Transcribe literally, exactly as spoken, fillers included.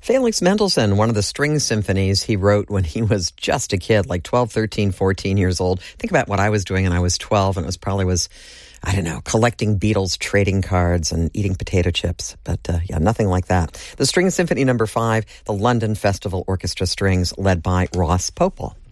Felix Mendelssohn, one of the string symphonies he wrote when he was just a kid, like twelve, thirteen, fourteen years old. Think about what I was doing when I was twelve, and it was probably was, I don't know, collecting Beatles trading cards and eating potato chips. But uh, yeah, nothing like that. The String Symphony Number Five, the London Festival Orchestra Strings, led by Ross Popel.